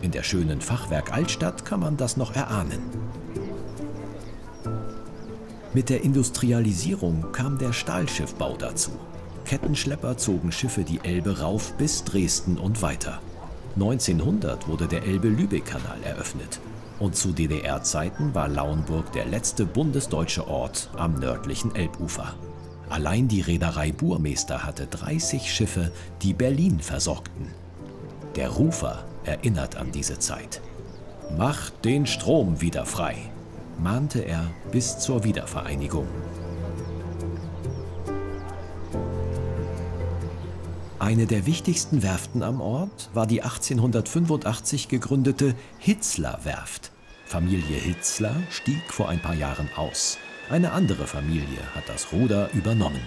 In der schönen Fachwerk Altstadt kann man das noch erahnen. Mit der Industrialisierung kam der Stahlschiffbau dazu. Kettenschlepper zogen Schiffe die Elbe rauf bis Dresden und weiter. 1900 wurde der Elbe-Lübeck-Kanal eröffnet. Und zu DDR-Zeiten war Lauenburg der letzte bundesdeutsche Ort am nördlichen Elbufer. Allein die Reederei Burmester hatte 30 Schiffe, die Berlin versorgten. Der Rufer erinnert an diese Zeit. Macht den Strom wieder frei, mahnte er bis zur Wiedervereinigung. Eine der wichtigsten Werften am Ort war die 1885 gegründete Hitzler-Werft. Familie Hitzler stieg vor ein paar Jahren aus. Eine andere Familie hat das Ruder übernommen.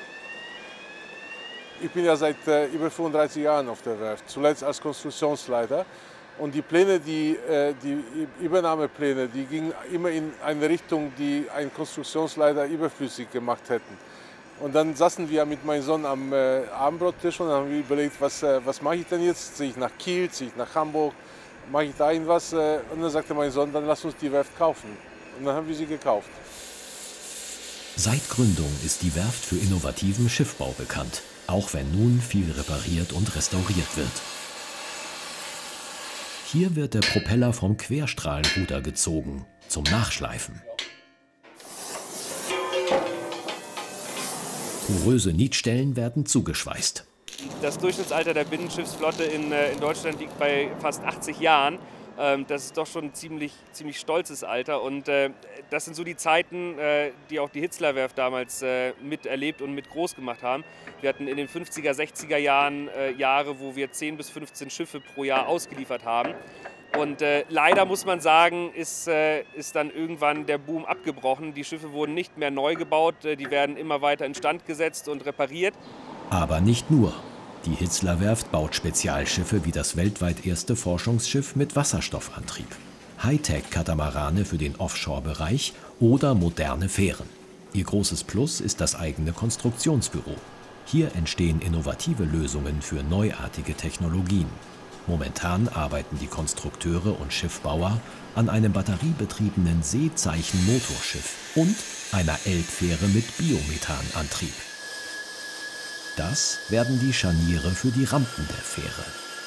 Ich bin ja seit über 35 Jahren auf der Werft, zuletzt als Konstruktionsleiter. Und die Pläne, die Übernahmepläne, die gingen immer in eine Richtung, die einen Konstruktionsleiter überflüssig gemacht hätten. Und dann saßen wir mit meinem Sohn am Abendbrottisch und haben überlegt, was mache ich denn jetzt? Ziehe ich nach Kiel, ziehe ich nach Hamburg, mache ich da irgendwas? Und dann sagte mein Sohn, dann lass uns die Werft kaufen. Und dann haben wir sie gekauft. Seit Gründung ist die Werft für innovativen Schiffbau bekannt, auch wenn nun viel repariert und restauriert wird. Hier wird der Propeller vom Querstrahlruder gezogen, zum Nachschleifen. Poröse Nietstellen werden zugeschweißt. Das Durchschnittsalter der Binnenschiffsflotte in Deutschland liegt bei fast 80 Jahren. Das ist doch schon ein ziemlich stolzes Alter. Und das sind so die Zeiten, die auch die Hitzler-Werft damals miterlebt und mit groß gemacht haben. Wir hatten in den 50er, 60er Jahren Jahre, wo wir 10 bis 15 Schiffe pro Jahr ausgeliefert haben. Und leider muss man sagen, ist dann irgendwann der Boom abgebrochen. Die Schiffe wurden nicht mehr neu gebaut, die werden immer weiter instand gesetzt und repariert. Aber nicht nur. Die Hitzler-Werft baut Spezialschiffe wie das weltweit erste Forschungsschiff mit Wasserstoffantrieb, Hightech-Katamarane für den Offshore-Bereich oder moderne Fähren. Ihr großes Plus ist das eigene Konstruktionsbüro. Hier entstehen innovative Lösungen für neuartige Technologien. Momentan arbeiten die Konstrukteure und Schiffbauer an einem batteriebetriebenen Seezeichenmotorschiff und einer Elbfähre mit Biomethanantrieb. Das werden die Scharniere für die Rampen der Fähre.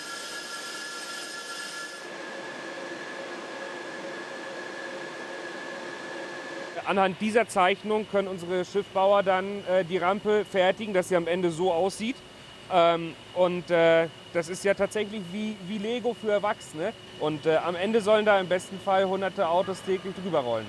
Anhand dieser Zeichnung können unsere Schiffbauer dann die Rampe fertigen, dass sie am Ende so aussieht. Das ist ja tatsächlich wie Lego für Erwachsene. Und am Ende sollen da im besten Fall hunderte Autos täglich drüber rollen.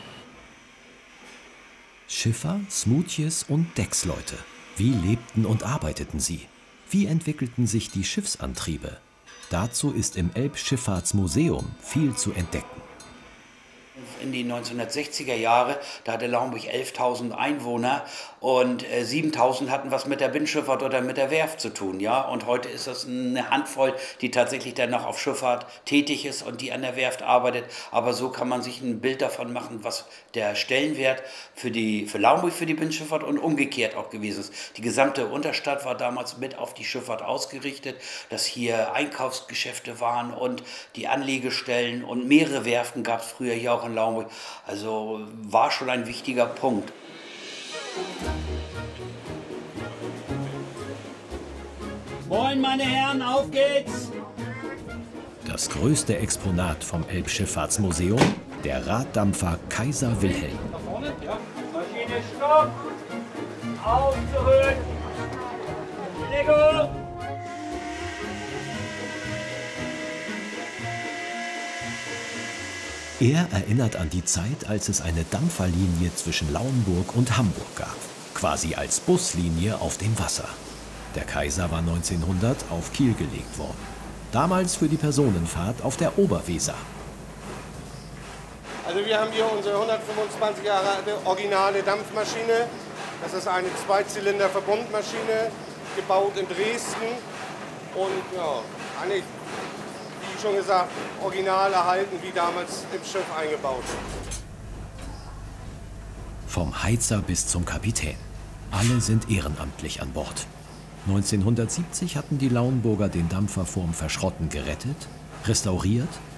Schiffer, Smoothjes und Decksleute. Wie lebten und arbeiteten sie? Wie entwickelten sich die Schiffsantriebe? Dazu ist im Elbschifffahrtsmuseum viel zu entdecken. In die 1960er Jahre, da hatte Lauenburg 11.000 Einwohner und 7.000 hatten was mit der Binnenschifffahrt oder mit der Werft zu tun. Ja? Und heute ist das eine Handvoll, die tatsächlich dann noch auf Schifffahrt tätig ist und die an der Werft arbeitet. Aber so kann man sich ein Bild davon machen, was der Stellenwert für Lauenburg, für die Binnenschifffahrt und umgekehrt auch gewesen ist. Die gesamte Unterstadt war damals mit auf die Schifffahrt ausgerichtet, dass hier Einkaufsgeschäfte waren und die Anlegestellen und mehrere Werften gab es früher hier auch in Lauenburg. Also war schon ein wichtiger Punkt. Moin, meine Herren, auf geht's! Das größte Exponat vom Elbschifffahrtsmuseum, der Raddampfer Kaiser Wilhelm. Da vorne? Ja. Maschine, stopp! Auf, zurück! Lego! Er erinnert an die Zeit, als es eine Dampferlinie zwischen Lauenburg und Hamburg gab, quasi als Buslinie auf dem Wasser. Der Kaiser war 1900 auf Kiel gelegt worden, damals für die Personenfahrt auf der Oberweser. Also wir haben hier unsere 125 Jahre alte originale Dampfmaschine. Das ist eine Zweizylinder-Verbundmaschine, gebaut in Dresden und ja, eigentlich, wie schon gesagt, original erhalten, wie damals im Schiff eingebaut. Vom Heizer bis zum Kapitän. Alle sind ehrenamtlich an Bord. 1970 hatten die Lauenburger den Dampfer vorm Verschrotten gerettet, restauriert